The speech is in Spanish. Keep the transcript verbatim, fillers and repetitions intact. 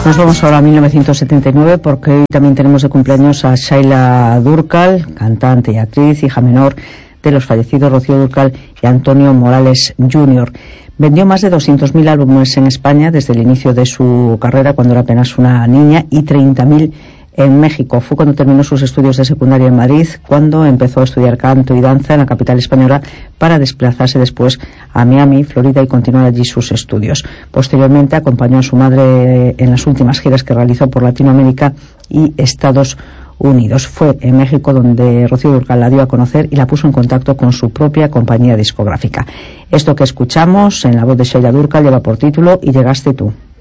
Nos vamos ahora a mil novecientos setenta y nueve porque hoy también tenemos de cumpleaños a Shaila Durkal, cantante y actriz, hija menor de los fallecidos Rocío Dúrcal y Antonio Morales junior Vendió más de doscientos mil álbumes en España desde el inicio de su carrera, cuando era apenas una niña, y treinta mil en México. Fue cuando terminó sus estudios de secundaria en Madrid, cuando empezó a estudiar canto y danza en la capital española, para desplazarse después a Miami, Florida, y continuar allí sus estudios. Posteriormente acompañó a su madre en las últimas giras que realizó por Latinoamérica y Estados Unidos. Fue en México donde Rocío Dúrcal la dio a conocer y la puso en contacto con su propia compañía discográfica. Esto que escuchamos en la voz de Shaila Durkal lleva por título "Y llegaste tú".